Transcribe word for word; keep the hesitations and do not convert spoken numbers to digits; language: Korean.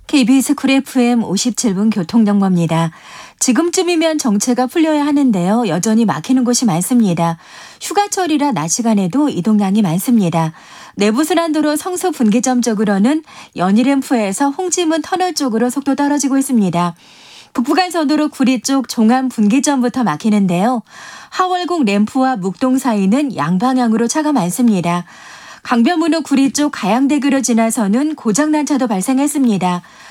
케이비에스 쿨 에프엠 오십칠 분 교통정보입니다. 지금쯤이면 정체가 풀려야 하는데요. 여전히 막히는 곳이 많습니다. 휴가철이라 낮 시간에도 이동량이 많습니다. 내부순환도로 성수 분기점 쪽으로는 연희램프에서 홍지문 터널 쪽으로 속도 떨어지고 있습니다. 북부간선도로 구리 쪽 종암 분기점부터 막히는데요. 하월곡 램프와 묵동 사이는 양방향으로 차가 많습니다. 강변북로 구리 쪽 가양대교를 지나서는 고장난 차도 발생했습니다.